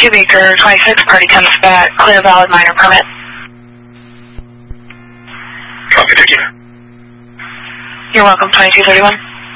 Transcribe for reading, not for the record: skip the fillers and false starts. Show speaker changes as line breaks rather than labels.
2-acre 26 party comes back, clear valid minor permit.
Copy, thank you.
You're welcome, 2231.